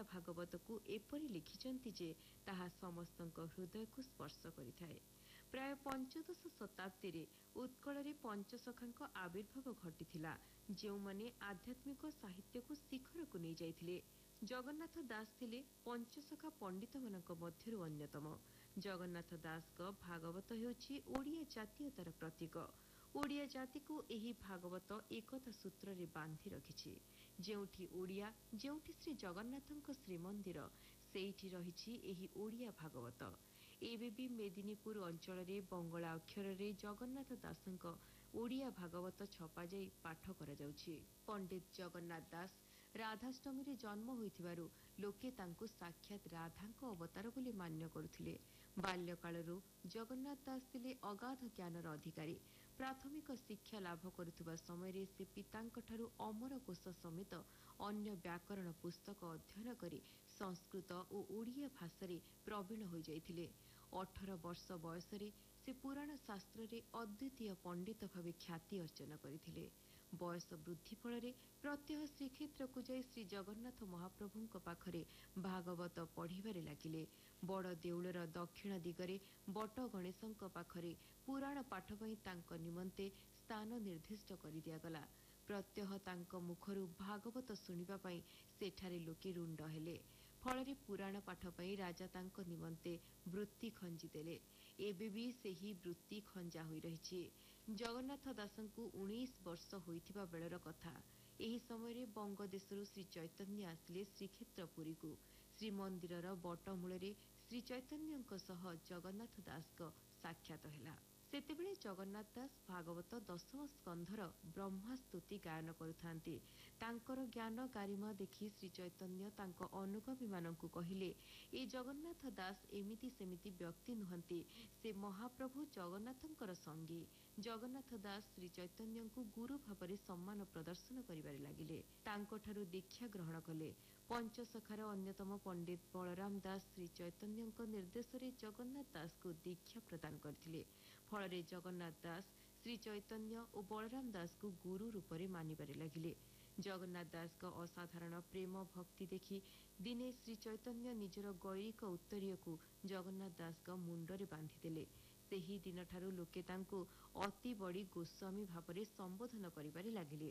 भागवत को एपरी लिखिचंती जे ताहा समस्तଙ୍କ हृदय को स्पर्श करिथाए। प्राय 15 शताब्दी रे उत्कल रे पंचसखांक आविर्भाव घटिथिला जेउ माने आध्यात्मिक साहित्य को शिखर को नै जाइथिले। जगन्नाथ दास थिले पंचसखा पंडित मानक मध्यरु अन्यतम। जगन्नाथ दास को भागवत हेउछि ओडिया जातीयतार प्रतीक। ओडिया जाति को एही भागवत एकता सूत्र रे बांधी रखिछि। जेउठी ओडिया जेउठी श्री जगन्नाथଙ୍କ श्रीमंदिर सेइठी रहिछि एही ओडिया भागवत। एबे भी मेदिनीपुर अंचल रे बंगला अक्षर रे जगन्नाथ दासଙ୍କ ओडिया भागवत छपा जाई पाठ करा जाउछि। पंडित जगन्नाथ दास राधाष्टमी रे जन्म होइथिबारु लोके तांको साक्षात राधाଙ୍କ अवतार बोली मान्य करुथिले। बाल्यकालरु जगन्नाथ दास थिले अगाध ज्ञानर अधिकारी। प्राथमिक शिक्षा लाभ करुवा समय रे से पितांक ठारू अमरकोश समेत अन्य व्याकरण पुस्तक अध्ययन करी संस्कृत और ओडिया भाषा रे प्रवीण हो जाइथिले। 18 वर्ष बयस रे से पुराण शास्त्र रे अद्वितीय पंडित भावे ख्याति अर्जन करिथिले। बयस वृद्धि फल रे प्रत्यह श्रीक्षेत्र को जाई श्री जगन्नाथ महाप्रभुଙ୍କ पाखरे भागवत पढ़िबारे लागिले। बड़ देउलर दक्षिण दिगरे बट गणेशଙ୍କ पाखरे पुराण पाठ पई तांक निमंते स्थान निर्दिष्ट करि दियागला। प्रत्यह तांक मुखरु भागवत सुनिबा पई सेठारे लोके रुंड हेले। फल पुराण पाठ पई राजा तांक निमंते वृत्ति खंजी देले। एबे भी सेही वृत्ति खंजा होई रहिछि। जगन्नाथ दासंकु 19 वर्ष होइथिबा बेलर कथा। एही समय रे बंग देशरु श्री चैतन्य आसिले श्रीक्षेत्र पुरी को। श्रीमंदिरर बटमूलरे श्री चैतन्यଙ୍କ सह जगन्नाथ दासक साक्षात हेला। सेतेबेले जगन्नाथ दास भागवत 10म स्कंधर ब्रह्मास्तुति गायन करुथांती। तांकर ज्ञान गारिमा देखि श्री चैतन्य तांक अनुगामी माननकु कहिले, ए जगन्नाथ दास एमिति सेमिति व्यक्ति नुहंती, से महाप्रभु जगन्नाथंकर संगी। जगन्नाथ दास श्री चैतन्यंकु गुरु भाବରେ सम्मान प्रदर्शन करिबारे लागिले। तांको ठारू दीक्षा ग्रहण कले। पंचसखार अन्यतम पंडित बलराम दास श्री चैतन्यंक निर्देश रे जगन्नाथ दास को दीक्षा प्रदान करथिले। फल रे जगन्नाथ दास श्री चैतन्य और बलराम दास को गुरु रूप में मानिबारे लागिले। जगन्नाथ दास का असाधारण प्रेम भक्ति देखि दिने श्री चैतन्य निजर गैरिक उत्तरीय को जगन्नाथ दास का मुंडरे बांधिदेले। सेही दिन ठारू लोके तांको अति बड़ी गोस्वामी भावरे संबोधन करिबारे लागिले।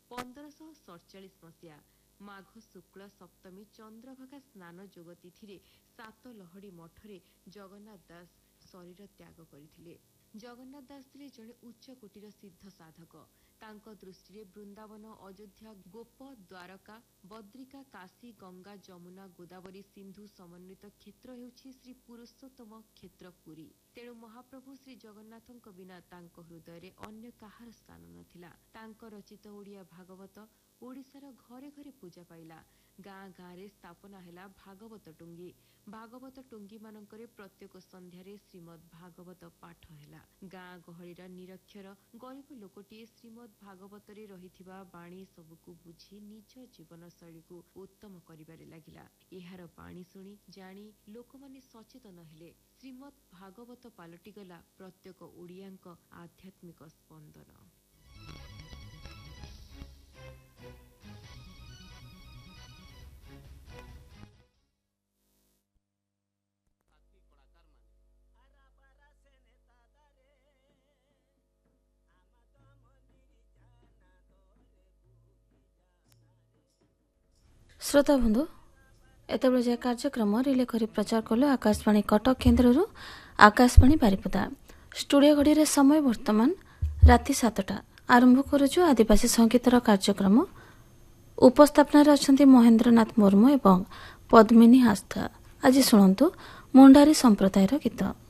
1547 मसिया माघ शुक्ल सप्तमी चंद्रभागा स्नान जोग तिथिरे सात लहड़ी मठरे जगन्नाथ दास शरीर त्याग करथिले। जगन्नाथ दास थिले जणे उच्च कोटीर सिद्ध साधक। तांको दृष्टि रे वृंदावन, अयोध्या, गोप, द्वारका, बद्रिका, काशी, गंगा, जमुना, गोदावरी, सिंधु समन्वित क्षेत्र हेउछि श्री पुरुषोत्तम क्षेत्र पुरी। तेणु महाप्रभु श्री जगन्नाथंक बिना तांको हृदय रे अन्य काहार स्थान नथिला। तांको रचित ओडिया भागवत ओडिशार घरे घरे पूजा पाइला। गाँ गाँ रे स्थापना हेला भागवत टुंगी। भागवत टुंगी मानकरे प्रत्येक संध्यारे श्रीमद भागवत पाठ हेला। गाँ गहळीर निरक्षर गरीब लोकटीए श्रीमद भागवत रे रहिथिबा बाणी सबुकु बुझी निज जीवन शैली को उत्तम करिबारे लागिला। एहार बाणी सुनी जानी लोकमाने सचेतन हेले। श्रीमद भागवत पालटी गला प्रत्येक ओडियांक आध्यात्मिक स्पंदन। श्रोता बंधु एतबेले जे कार्यक्रम रिले करी प्रचार कलो आकाशवाणी कटक केन्द्ररू आकाशवाणी बारिपदा। स्टूडियो घड़ी रे समय वर्तमान राति 7टा। आरंभ करुछु आदिवासी संगीतर कार्यक्रम। उपस्थापना रे अछंती महेंद्रनाथ मुर्मू एवं पद्मिनी हास्था। आज शुणंतु मुंडारी संप्रदायर गीत।